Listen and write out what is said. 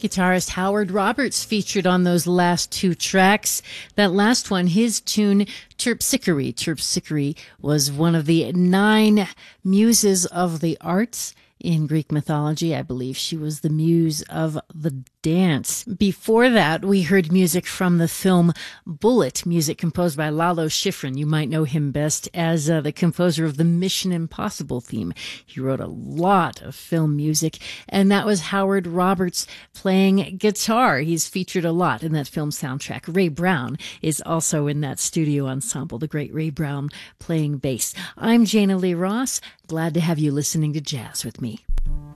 Guitarist Howard Roberts featured on those last two tracks. That last one, his tune, Terpsichore. Terpsichore was one of the 9 muses of the arts. In Greek mythology, I believe she was the muse of the dance. Before that, we heard music from the film Bullitt, music composed by Lalo Schifrin. You might know him best as the composer of the Mission Impossible theme. He wrote a lot of film music, and that was Howard Roberts playing guitar. He's featured a lot in that film soundtrack. Ray Brown is also in that studio ensemble, the great Ray Brown playing bass. I'm Jana Lee Ross. Glad to have you listening to Jazz with me.